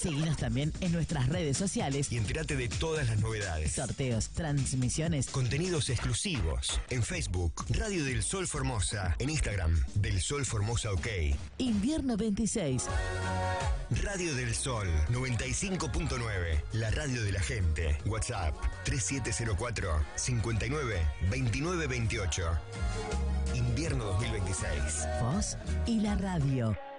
Seguinos también en nuestras redes sociales y entérate de todas las novedades. Sorteos, transmisiones, contenidos exclusivos. En Facebook, Radio del Sol Formosa. En Instagram, Del Sol Formosa OK. Invierno 26. Radio del Sol 95.9. La radio de la gente. WhatsApp 3704 59 29 28. Invierno 2026. Vos y la radio.